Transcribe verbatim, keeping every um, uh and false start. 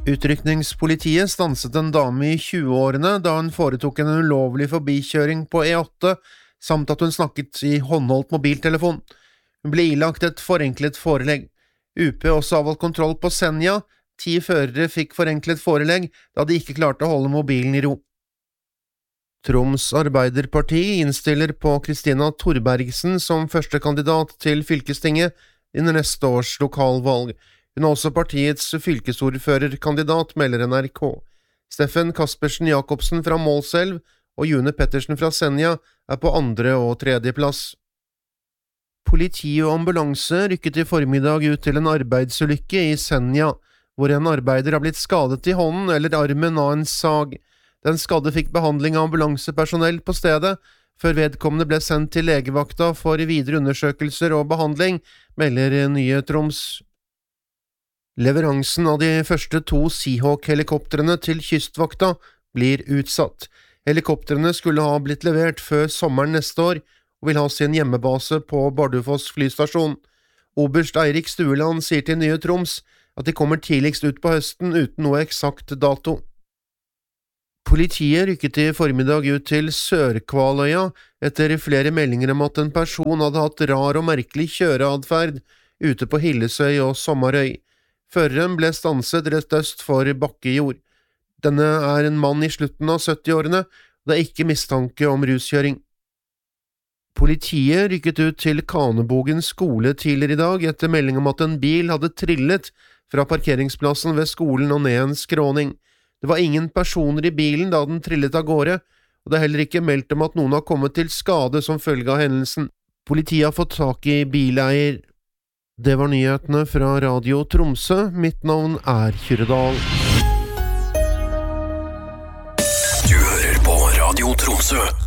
Utrykningspolitiet stanset en dame i tjueårene da hun foretok en ulovlig forbikjøring på E åtte, samt at hun snakket i håndholdt mobiltelefon. Hun ble ilagt et forenklet forelegg. U P også avholdt kontroll på Senja. Ti førere fikk forenklet forelegg da de ikke klarte å holde mobilen i ro. Troms Arbeiderparti innstiller på Kristina Thorbergsen som første kandidat til fylkestinget innen neste års lokalvalg. Hun er også partiets fylkesordførerkandidat, melder N R K. Steffen Kaspersen Jakobsen fra Målselv og June Pettersen fra Senja er på andre og tredje plass. Politi og ambulanse rykket i formiddag ut til en arbeidsulykke i Senja, hvor en arbeider har blitt skadet i hånden eller armen av en sag. Den skadde fikk behandling av ambulansepersonell på stedet, før vedkommende ble sendt til legevakta for videre undersøkelser og behandling, melder Nye Troms. Leveransen av de første to Seahawk-helikoptrene til kystvakta blir utsatt. Helikoptrene skulle ha blitt levert før sommeren neste år, og vil ha sin hjemmebase på Bardufoss flystasjon. Oberst Eirik Stueland sier til Nye Troms at de kommer tidligst ut på høsten uten noe eksakt dato. Politiet rykket i formiddag ut til Sør-Kvaløya etter flere meldinger om at en person hadde hatt rar og merkelig kjøreadferd ute på Hillesøy og Sommarøy. Føreren ble stanset rett øst for Bakkejord. Denne er en mann i slutten av syttiårene, og det er ikke mistanke om ruskjøring. Politiet rykket ut til Kanebogen skole tidligere i dag etter melding om at en bil hadde trillet fra parkeringsplassen ved skolen og ned en skråning. Det var ingen personer i bilen da den trillet av gårde, og det er heller ikke meldt om at noen har kommet til skade som følge av hendelsen. Politiet har fått tak i bileier. Det var nyhetene fra Radio Tromsø. Mitt navn er Kyrredal. Du hører på Radio Tromsø.